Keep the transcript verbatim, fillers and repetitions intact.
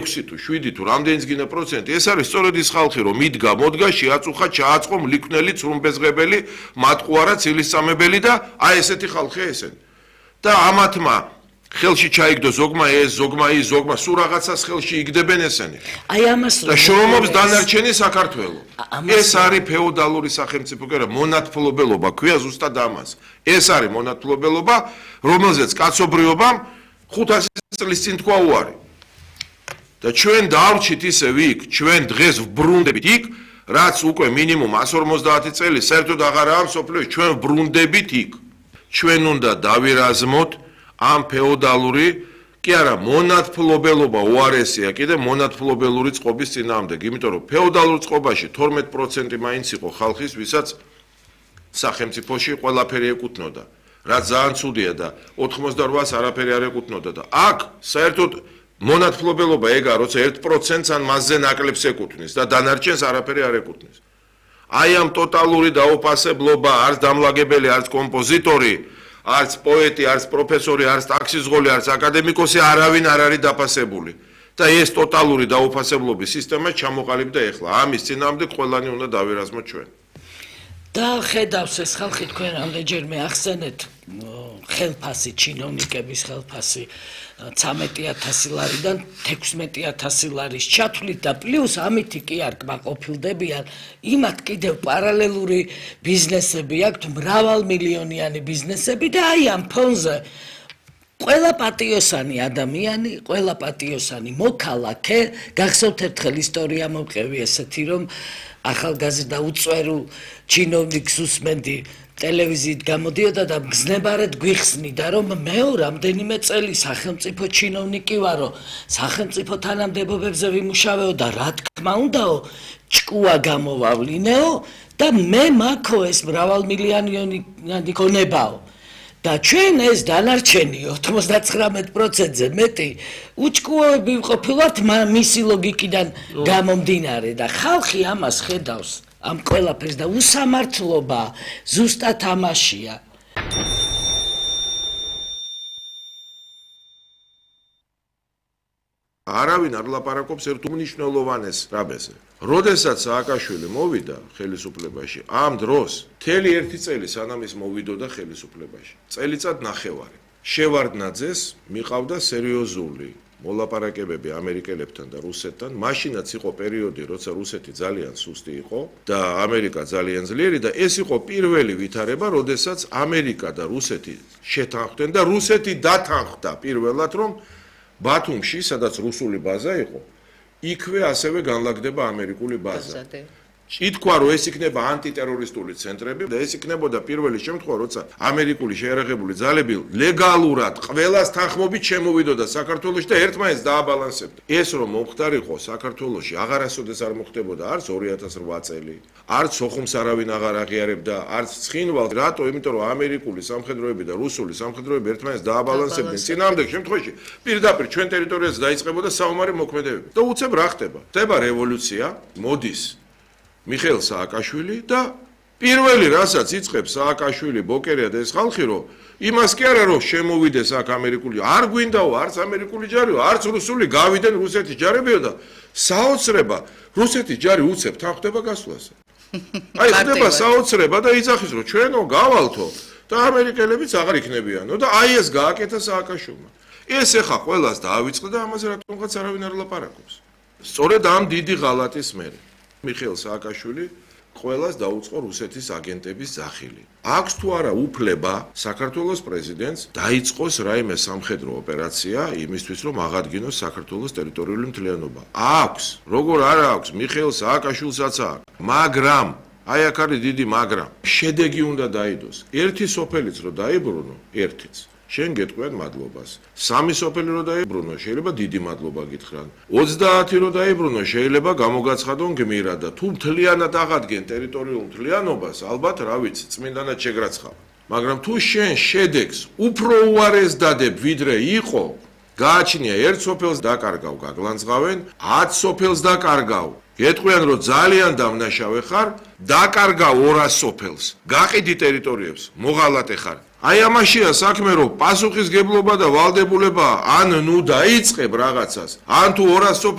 ექვსი თუ შვიდი თუ რამდენიც გინდა პროცენტი, ეს არის სწორედ ის ხალხი, რომ მიდგა, მოდგა, შეაწუხა, ჩააწყო, მლიქვნელი, ცრუმბეზღებელი, მატყუარა, ცილისწამებელი და აი ესეთი ხალხია ესენი. და ამათმა ხელში ჩაიგდო ზოგმა ეს, ზოგმა ის, ზოგმა სულ რაღაცას ხელში იგდებენ ესენი. აი ამას და შრომობს დანარჩენი საქართველო. ეს არის ფეოდალური სახელმწიფო, კი არა, მონათფლობელობა, ქვია ზუსტად ამას. ეს არის მონათფლობელობა, რომელზეც კაცობრიობამ ხუთასი წლის წინ თქვა უარი. და ჩვენ დავრჩით ისე იქ, ჩვენ დღეს ვბრუნდებით იქ, რაც უკვე მინიმუმ εκατს ორმოცდაათი წელი საერთოდ აღარაა მსოფლიოში, ჩვენ ვბრუნდებით იქ. ჩვენ უნდა დავირაზმოთ ამ ფეოდალური, კი არა, მონათფლობელობა უარესია კიდე მონათფლობელური წყობის წინააღმდეგ, იმიტომ რომ ფეოდალურ წყობაში თორმეტი პროცენტი მაინც იყო ხალხის, ვისაც სახელმწიფოში ყველაფერი ეკუთვნოდა. რაც ძალიან ცუდია და ოთხმოცდაოთხს არაფერი არ ეკუთვნოდა და აქ საერთოდ მონათფლობელობა ეგა, როცა ერთ პროცენტს ან მასზე ნაკლებს ეკუთვნის და დანარჩენს არაფერი არ ეკუთვნის. აი ამ ტოტალური დაუფასებლობა, არც დამლაგებელი, არც კომპოზიტორი, არც პოეტი, არც პროფესორი, არც ტაქსიზღოლი, არც აკადემიკოსი არავინ არ არის დაფასებული. და ეს ტოტალური დაუფასებლობის სისტემა ჩამოყალიბდა ეხლა. ამის წინააღმდეგ ყველანი უნდა დავერაზმოთ ჩვენ. და ხედავს ეს ხალხი თქვენ რამდენჯერმე ახსენეთ ხელფასი, ჩინოვნიკების ხელფასი ცამეტი ათასი ლარიდან თექვსმეტი ათასი ლარის ჩათვლით და პლუს ამითი კი არ კმაყოფილდებიან, იმათ კიდევ პარალელური ბიზნესები აქვთ, მრავალმილიონიანი ბიზნესები და აი ამ ფონზე ყველა პატიოსანი ადამიანი, ყველა პატიოსანი მოქალაქე, გახსოვთ ერთხელ ისტორია მომყევი ესეთი, რომ ახალგაზრდა უწვერულ ჩინოვნიკს უსმენდი ტელევიზიით გამოდიოდა და მგზნებარედ გვიხსნიდა, რომ მეო რამდენიმე წელი სახელმწიფო ჩინოვნიკი ვარო, სახელმწიფო თანამდებობებზე ვიმუშავეო და რა თქმა უნდაო, ჭკუა გამოვავლინეო და მე მაქო ეს მრავალმილიონიანი ქონებაო. და ჩვენ ეს დანარჩენი ოცდაცხრამეტი პროცენტზე მეტი უჭკუოები ვყოფილვართ მისი ლოგიკიდან გამომდინარე და ხალხი ამას ხედავს ამ ყველაფერს და უსამართლობა ზუსტად ამაშია. არავინ არ ლაპარაკობს ერთ უმნიშვნელოვანეს რამეზე. როდესაც სააკაშვილი მოვიდა ხელისუფლებაში, ამ დროს მთელი ერთი წელი სანამ ის მოვიდოდა ხელისუფლებაში, წელიწად ნახევარი. შევარდნაძეს მიყავდა სერიოზული მოლაპარაკებები ამერიკელებთან და რუსეთთან. მაშინაც იყო პერიოდი, როცა რუსეთი ძალიან სუსტი იყო და ამერიკა ძალიან ძლიერი და ეს იყო პირველი ვითარება, როდესაც ამერიკა და რუსეთი შეთანხმდნენ და რუსეთი დათანხმდა პირველად, რომ ბათუმში, სადაც რუსული ბაზა იყო, იქვე ასევე განლაგდება ამერიკული ბაზა. ითქვა, რომ ეს იქნება ანტიტერორისტული ცენტრები და ეს იქნებოდა პირველი შემთხვევა, როცა ამერიკული შეიარაღებული ძალები ლეგალურად ყველას თანხმობით შემოვიდოდა საქართველოში და ერთმანეთს დააბალანსებდა. ეს რომ მომხდარიყო საქართველოში, აღარასოდეს არ მოხდებოდა არც ორი ათას რვა წელი, არც სოხუმს არავინ აღარ აღიარებდა, არც ცხინვალს. რატო? იმიტომ რომ ამერიკული სამხედროები და რუსული სამხედროები ერთმანეთს დააბალანსებდნენ. წინააღმდეგ შემთხვევაში პირდაპირ ჩვენ ტერიტორიაზე დაიწყებოდა საომარი მოქმედებები. და უცებ რა ხდება? ხდება რევოლუცია, მოდის მიხეილ სააკაშვილი და პირველი რასაც იწყებს სააკაშვილი, ბოკერია და ეს ხალხი, რომ იმას კი არა რომ შემოვიდეს აქ ამერიკული, არ გვინდაო არც ამერიკული ჯარიო, არც რუსული, გავიდნენ რუსეთის ჯარებიო და საოცრება რუსეთის ჯარი უცებ თანხდება გასვლაზე. აი ხდება საოცრება და იცახის რომ ჩვენო გავალთო და ამერიკელებიც აღარ იქნებიანო და აი ეს გააკეთა სააკაშვილმა. ეს ეხა ყველას დაავიწყდა და ამაზე რატომღაც არავინ არ ლაპარაკობს. სწორედ ამ დიდი ღალატის მერე მიხეილ სააკაშვილი ყველას დაუწყო რუსეთის აგენტების ძახილი. აქვს თუ არა უფლება საქართველოს პრეზიდენტს დაიწყოს რაიმე სამხედრო ოპერაცია იმისთვის, რომ აღადგინოს საქართველოს ტერიტორიული მთლიანობა. აქვს, როგორ არ აქვს, მიხეილ სააკაშვილსაც აქვს. მაგრამ, აი აქ არის დიდი მაგრამ, შედეგი უნდა დაიდოს. ერთი სოფელიც რო დაიბრუნო, ერთიც. შენ გეტყვიან მადლობას. სამი სოფელი რო დაიბრუნო, შეიძლება დიდი მადლობა გითხრან. ოცდაათი რო დაიბრუნო, შეიძლება გამოგაცხადონ გმირად და თუ მთლიანად აღადგენ ტერიტორიულ მთლიანობას, ალბათ რა ვიცი, წმინდანად შეგრაცხავ. მაგრამ თუ შენ შედეგს უფრო უარეს დადებ, ვიდრე იყო, გააჩნია ერთ სოფელს დაკარგავ, გაგლანძღავენ, ათ სოფელს დაკარგავ. გეტყვიან რომ ძალიან დამნაშავე ხარ, დაკარგავ ორას სოფელს. გაყიდი ტერიტორიებს, მოღალატე ხარ. აი ამაშია საქმე, რომ პასუხისგებლობა და ვალდებულება ან ნუ დაიწყებ რაღაცას, ან თუ ორას